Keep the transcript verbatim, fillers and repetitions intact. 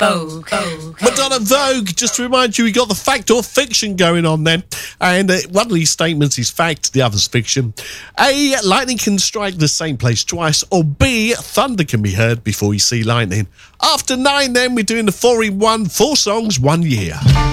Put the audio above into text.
Vogue. Vogue. Madonna Vogue, just to remind you, we got the fact or fiction going on then. And uh, one of these statements is fact, the other's fiction. A, lightning can strike the same place twice. Or B, thunder can be heard before you see lightning. After nine then, we're doing the four in one, four songs, one year.